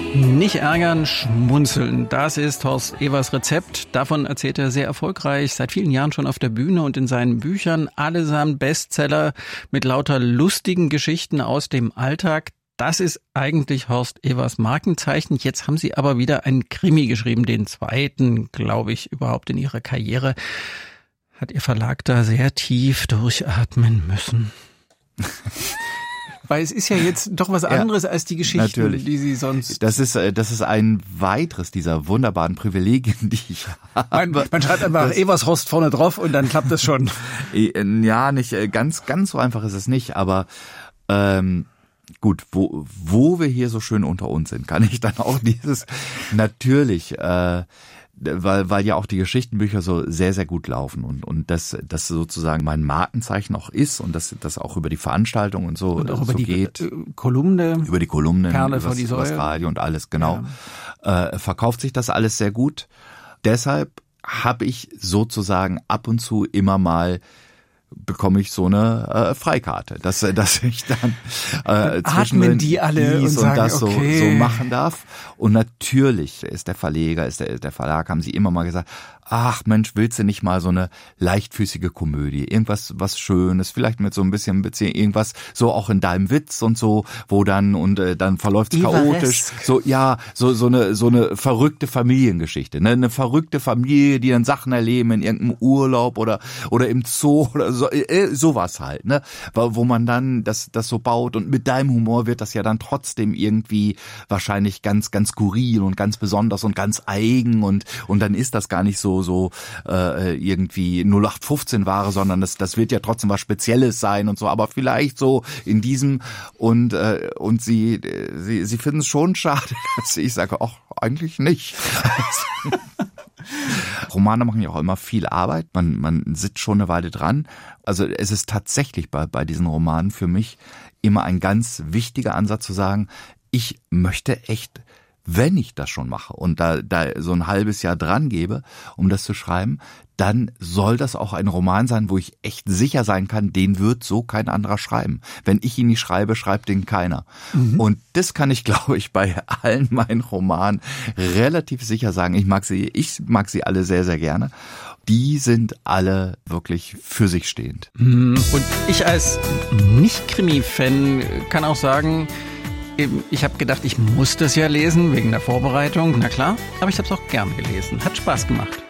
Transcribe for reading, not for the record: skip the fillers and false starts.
Nicht ärgern, schmunzeln. Das ist Horst Evers Rezept. Davon erzählt er sehr erfolgreich, seit vielen Jahren schon auf der Bühne und in seinen Büchern. Allesamt Bestseller mit lauter lustigen Geschichten aus dem Alltag. Das ist eigentlich Horst Evers Markenzeichen. Jetzt haben Sie aber wieder einen Krimi geschrieben, den zweiten, glaube ich, überhaupt in Ihrer Karriere. Hat Ihr Verlag da sehr tief durchatmen müssen? Weil es ist ja jetzt doch was anderes als die Geschichten, natürlich, die Sie sonst... Das ist ein weiteres dieser wunderbaren Privilegien, die ich habe. Man schreibt einfach Evershorst vorne drauf und dann klappt das schon. Ja, nicht ganz so einfach ist es nicht, aber gut, wo wir hier so schön unter uns sind, kann ich dann auch dieses natürlich... Weil ja auch die Geschichtenbücher so sehr, sehr gut laufen und das sozusagen mein Markenzeichen auch ist und das auch über die Veranstaltung und so, und auch über so die geht. Kolumne. Über die Kolumnen, Perle vor die Säule. Übers Radio und alles, genau. Ja. Verkauft sich das alles sehr gut. Deshalb habe ich sozusagen ab und zu immer mal bekomme ich so eine Freikarte, dass ich dann atmen die alle und sagen, das okay, so machen darf. Und natürlich ist der Verleger, ist der Verlag, haben sie immer mal gesagt, ach Mensch, willst du nicht mal so eine leichtfüßige Komödie, irgendwas was Schönes, vielleicht mit so ein bisschen irgendwas so auch in deinem Witz und so, wo dann dann verläuft es chaotisch, so eine verrückte Familiengeschichte, ne, eine verrückte Familie, die dann Sachen erleben in irgendeinem Urlaub oder im Zoo oder so, sowas halt, ne, wo man dann das so baut und mit deinem Humor wird das ja dann trotzdem irgendwie wahrscheinlich ganz ganz skurril und ganz besonders und ganz eigen und dann ist das gar nicht so irgendwie 0815 Ware, sondern das wird ja trotzdem was Spezielles sein und so, aber vielleicht so in diesem und sie finden es schon schade, dass ich sage, ach, eigentlich nicht. Romane machen ja auch immer viel Arbeit, man sitzt schon eine Weile dran. Also es ist tatsächlich bei diesen Romanen für mich immer ein ganz wichtiger Ansatz zu sagen, ich möchte echt, wenn ich das schon mache und da so ein halbes Jahr dran gebe, um das zu schreiben, dann soll das auch ein Roman sein, wo ich echt sicher sein kann, den wird so kein anderer schreiben. Wenn ich ihn nicht schreibe, schreibt den keiner. Mhm. Und das kann ich, glaube ich, bei allen meinen Romanen relativ sicher sagen. Ich mag sie alle sehr, sehr gerne. Die sind alle wirklich für sich stehend. Und ich als Nicht-Krimi-Fan kann auch sagen, ich habe gedacht, ich muss das ja lesen wegen der Vorbereitung, na klar, aber ich habe es auch gern gelesen. Hat Spaß gemacht.